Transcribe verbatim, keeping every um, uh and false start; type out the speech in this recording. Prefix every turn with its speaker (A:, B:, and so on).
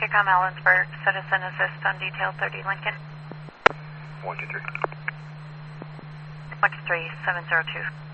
A: Intercom Ellensburg, Citizen Assist on Detail thirty Lincoln.
B: one two three.
A: Flex three seven zero two.